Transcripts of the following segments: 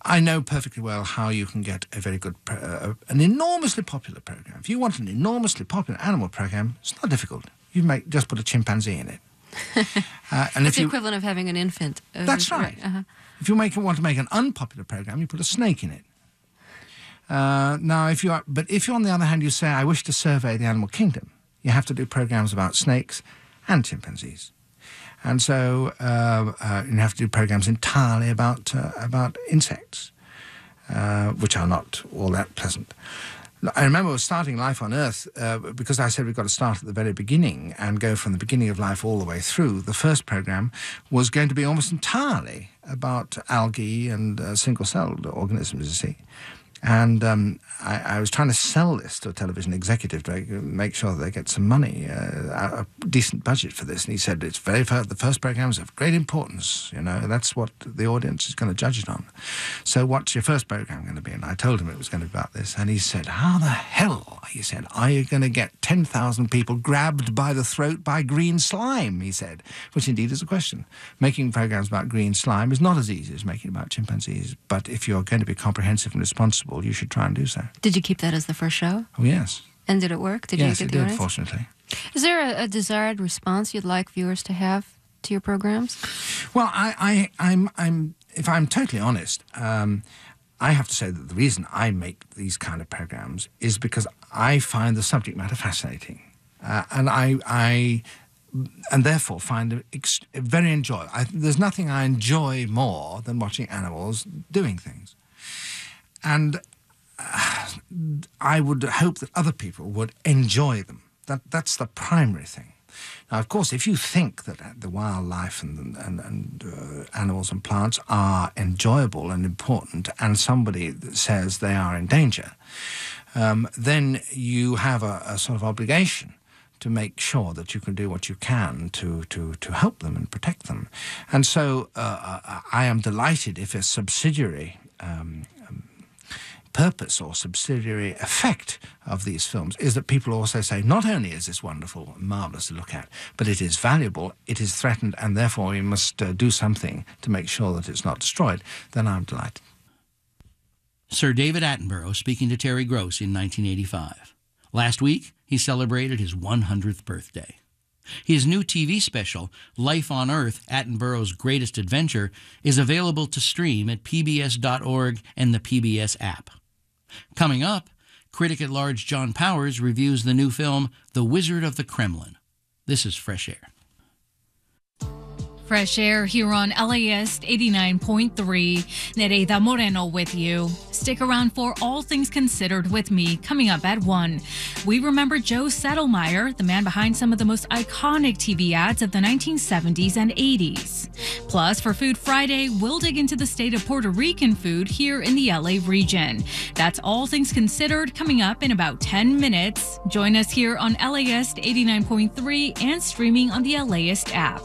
I know perfectly well how you can get a very good, an enormously popular program. If you want an enormously popular animal program, it's not difficult. Just put a chimpanzee in it. And it's the equivalent of having an infant. That's right. Uh-huh. If you want to make an unpopular program, you put a snake in it. Now, if you're on the other hand, you say, I wish to survey the animal kingdom, you have to do programs about snakes and chimpanzees. And so you have to do programs entirely about insects, which are not all that pleasant. I remember starting Life on Earth, because I said we've got to start at the very beginning and go from the beginning of life all the way through. The first program was going to be almost entirely about algae and single-celled organisms, you see. And I was trying to sell this to a television executive to make sure that they get some money, a decent budget for this. And he said, the first program is of great importance, that's what the audience is going to judge it on. So what's your first program going to be? And I told him it was going to be about this. And he said, how the hell, he said, are you going to get 10,000 people grabbed by the throat by green slime, he said, which indeed is a question. Making programs about green slime is not as easy as making about chimpanzees, but if you're going to be comprehensive and responsible, you should try and do so. Did you keep that as the first show? Oh, yes. And did it work? Yes, it did, fortunately. Is there a desired response you'd like viewers to have to your programs? Well, if I'm totally honest, I have to say that the reason I make these kind of programs is because I find the subject matter fascinating. And therefore find it very enjoyable. There's nothing I enjoy more than watching animals doing things. And I would hope that other people would enjoy them. That's the primary thing. Now, of course, if you think that the wildlife and animals and plants are enjoyable and important, and somebody says they are in danger, then you have a sort of obligation to make sure that you can do what you can to help them and protect them. And so I am delighted if a subsidiary purpose or subsidiary effect of these films is that people also say, not only is this wonderful and marvellous to look at, but it is valuable, it is threatened, and therefore we must do something to make sure that it's not destroyed, then I'm delighted. Sir David Attenborough speaking to Terry Gross in 1985. Last week, he celebrated his 100th birthday. His new TV special, Life on Earth, Attenborough's Greatest Adventure, is available to stream at pbs.org and the PBS app. Coming up, critic-at-large John Powers reviews the new film, The Wizard of the Kremlin. This is Fresh Air. Fresh Air here on LAist 89.3. Nereida Moreno with you. Stick around for All Things Considered with me, coming up at 1. We remember Joe Settlemeyer, the man behind some of the most iconic TV ads of the 1970s and 80s. Plus, for Food Friday, we'll dig into the state of Puerto Rican food here in the LA region. That's All Things Considered coming up in about 10 minutes. Join us here on LAist 89.3 and streaming on the LAist app.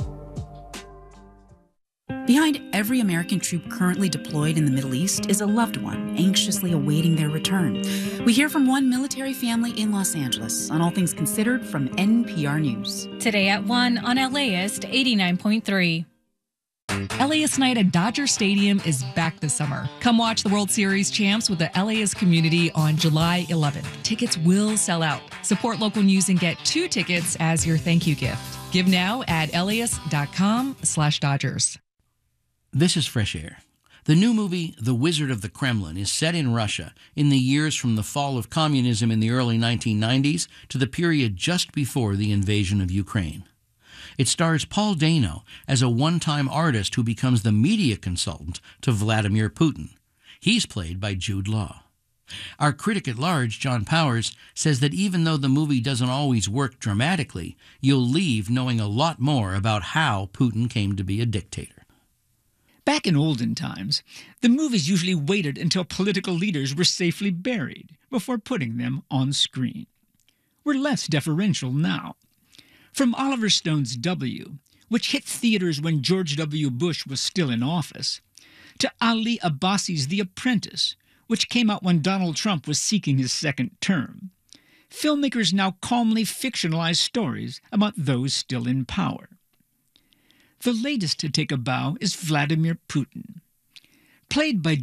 Behind every American troop currently deployed in the Middle East is a loved one anxiously awaiting their return. We hear from one military family in Los Angeles on All Things Considered from NPR News. Today at 1 on LAist 89.3. LAist Night at Dodger Stadium is back this summer. Come watch the World Series champs with the LAist community on July 11th. Tickets will sell out. Support local news and get 2 tickets as your thank you gift. Give now at LAist.com/Dodgers. This is Fresh Air. The new movie, The Wizard of the Kremlin, is set in Russia in the years from the fall of communism in the early 1990s to the period just before the invasion of Ukraine. It stars Paul Dano as a one-time artist who becomes the media consultant to Vladimir Putin. He's played by Jude Law. Our critic-at-large, John Powers, says that even though the movie doesn't always work dramatically, you'll leave knowing a lot more about how Putin came to be a dictator. Back in olden times, the movies usually waited until political leaders were safely buried before putting them on screen. We're less deferential now. From Oliver Stone's W, which hit theaters when George W. Bush was still in office, to Ali Abbasi's The Apprentice, which came out when Donald Trump was seeking his second term, filmmakers now calmly fictionalize stories about those still in power. The latest to take a bow is Vladimir Putin. Played by